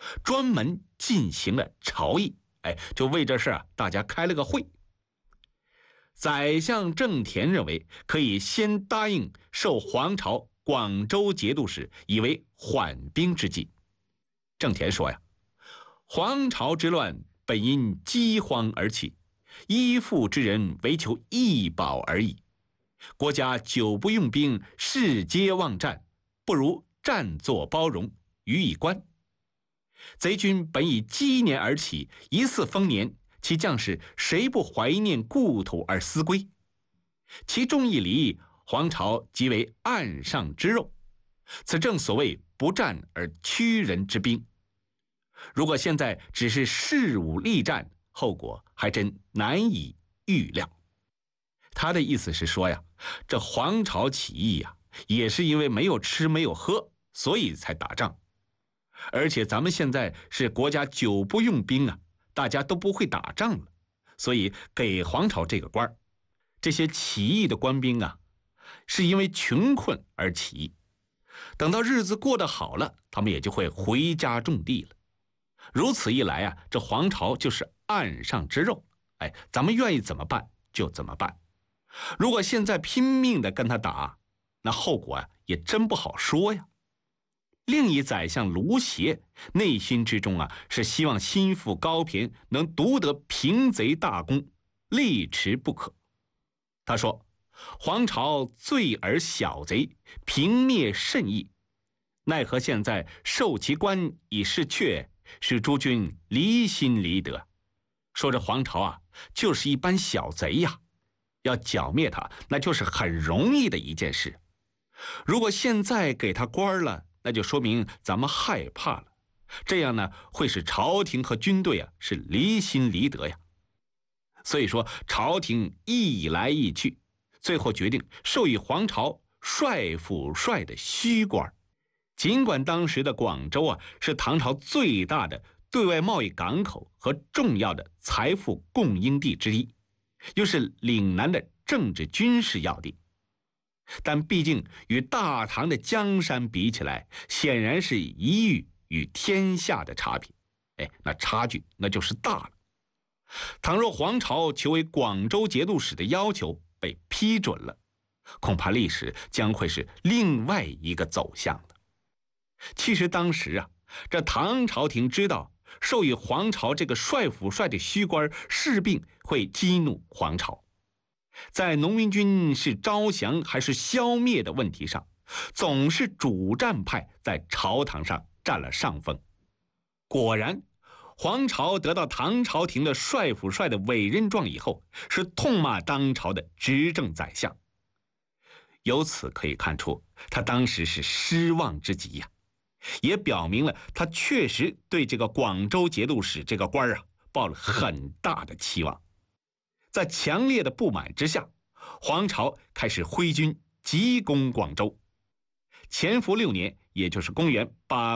专门进行了朝议，就为这事啊，大家开了个会。宰相郑田认为可以先答应授黄巢广州节度使，以为缓兵之计。郑田说呀，黄巢之乱本因饥荒而起，依附之人唯求一饱而已。国家久不用兵，士皆忘战，不如暂作包容，予以观。贼军本以鸡年而起，疑似丰年，其将士谁不怀念故土而思归？其中一离，黄巢即为岸上之肉，此正所谓不战而屈人之兵。如果现在只是恃武力战，后果还真难以预料。他的意思是说呀，这黄巢起义呀，也是因为没有吃没有喝，所以才打仗。而且咱们现在是国家久不用兵啊，大家都不会打仗了，所以给黄巢这个官。这些起义的官兵啊，是因为穷困而起义，等到日子过得好了，他们也就会回家种地了。如此一来啊，这黄巢就是岸上之肉，咱们愿意怎么办就怎么办。如果现在拼命的跟他打，那后果啊也真不好说呀。另一宰相卢协内心之中啊，是希望心腹高骈能独得平贼大功，力持不可。他说，黄巢罪而小贼，平灭甚易，奈何现在授其官以示阙，使诸君离心离德。说这黄巢啊，就是一般小贼呀，要剿灭他，那就是很容易的一件事。如果现在给他官了，那就说明咱们害怕了，这样呢，会使朝廷和军队啊是离心离德呀。所以说，朝廷议来议去，最后决定授予黄巢帅府帅的虚官。尽管当时的广州啊是唐朝最大的对外贸易港口和重要的财富供应地之一，又是岭南的政治军事要地，但毕竟与大唐的江山比起来，显然是一域与天下的差别。那差距那就是大了。倘若黄巢求为广州节度使的要求被批准了，恐怕历史将会是另外一个走向的。其实当时啊，这唐朝廷知道授予黄巢这个帅府帅的虚官，势必会激怒黄巢。在农民军是招降还是消灭的问题上，总是主战派在朝堂上占了上风。果然，黄巢得到唐朝廷的帅府帅的委任状以后，是痛骂当朝的执政宰相。由此可以看出，他当时是失望之极呀，也表明了他确实对这个广州节度使这个官啊抱了很大的期望。在强烈的不满之下，黄巢开始挥军急攻广州。乾伏6年，也就是公元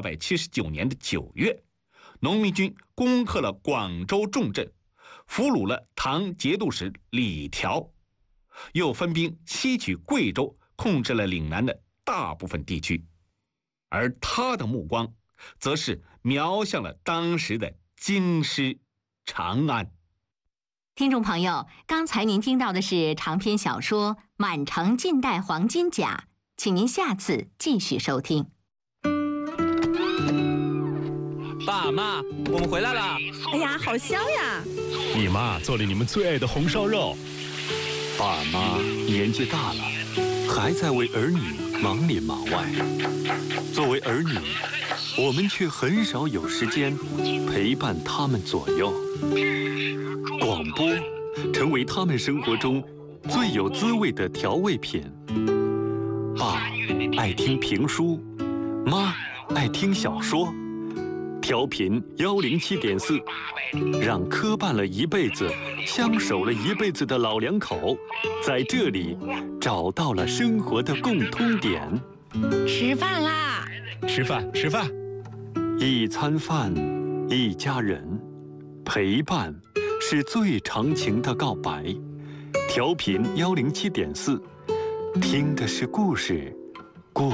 879年的9月，农民军攻克了广州重镇，俘虏了唐节度使李条，又分兵西取贵州，控制了岭南的大部分地区。而他的目光则是瞄向了当时的京师长安。 听众朋友，刚才您听到的是长篇小说《满城尽带黄金甲》，请您下次继续收听。 爸妈，我们回来了！ 哎呀，好香呀！ 你妈做了你们最爱的红烧肉。 爸妈年纪大了，还在为儿女忙里忙外。作为儿女，我们却很少有时间陪伴他们左右。广播成为他们生活中最有滋味的调味品。爸爱听评书，妈爱听小说。调频107.4，让磕绊了一辈子、相守了一辈子的老两口，在这里找到了生活的共通点。 吃饭啦！ 吃饭，吃饭。 一餐饭，一家人，陪伴是最长情的告白。调频107.4，听的是故事，